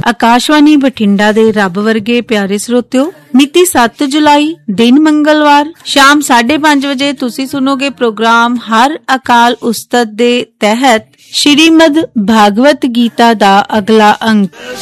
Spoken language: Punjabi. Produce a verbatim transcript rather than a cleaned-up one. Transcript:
ਆਕਾਸ਼ਵਾਣੀ ਬਠਿੰਡਾ ਦੇ ਰੱਬ ਵਰਗੇ ਪਿਆਰੇ ਸਰੋਤਿਓ, ਮਿਤੀ ਸੱਤ ਜੁਲਾਈ ਦਿਨ ਮੰਗਲਵਾਰ ਸ਼ਾਮ ਸਾਢੇ ਪੰਜ ਵਜੇ ਤੁਸੀਂ ਸੁਣੋਗੇ ਪ੍ਰੋਗਰਾਮ ਹਰ ਅਕਾਲ ਉਸਤਤ ਦੇ ਤਹਿਤ ਸ਼੍ਰੀਮਦ ਭਾਗਵਤ ਗੀਤਾ ਦਾ ਅਗਲਾ ਅੰਕ।